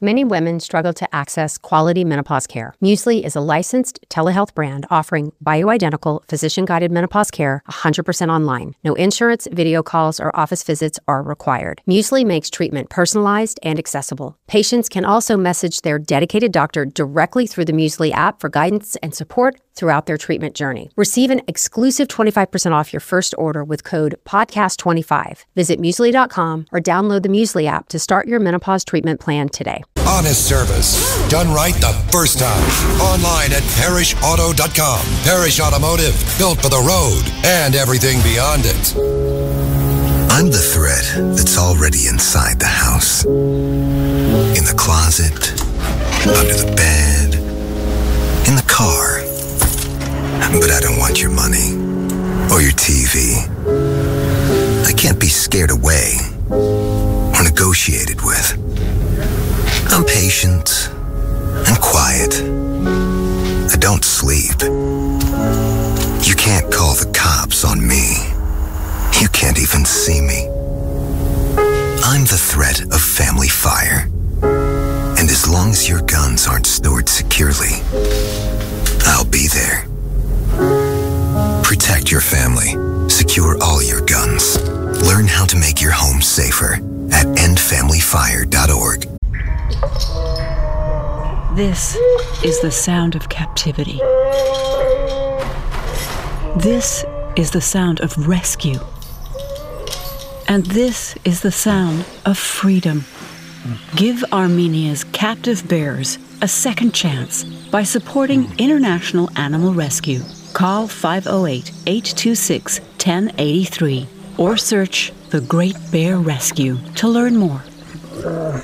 Many women struggle to access quality menopause care. Muesli is a licensed telehealth brand offering bioidentical, physician-guided menopause care 100% online. No insurance, video calls, or office visits are required. Muesli makes treatment personalized and accessible. Patients can also message their dedicated doctor directly through the Muesli app for guidance and support throughout their treatment journey. Receive an exclusive 25% off your first order with code PODCAST25. Visit Muesli.com or download the Muesli app to start your menopause treatment plan today. Honest service, done right the first time. Online at parrishauto.com. Parrish Automotive, built for the road and everything beyond it. I'm the thread that's already inside the house. In the closet, under the bed, in the car. But I don't want your money or your TV. I can't be scared away or negotiated with. I'm patient and quiet. I don't sleep. You can't call the cops on me. You can't even see me. I'm the threat of family fire. And as long as your guns aren't stored securely, I'll be there. Protect your family. Secure all your guns. Learn how to make your home safer at endfamilyfire.org. This is the sound of captivity. This is the sound of rescue. And this is the sound of freedom. Give Armenia's captive bears a second chance by supporting International Animal Rescue. Call 508-826-1083 or search The Great Bear Rescue to learn more.